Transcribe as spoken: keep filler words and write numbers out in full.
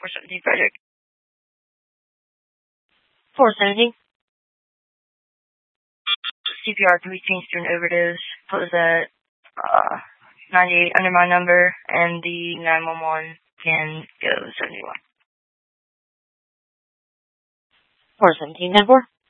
four seventeen Frederick. four seventeen. C P R can be changed to an overdose. Close at uh, ninety-eight under my number, and the nine one one can go seventy-one. four seventeen ten four.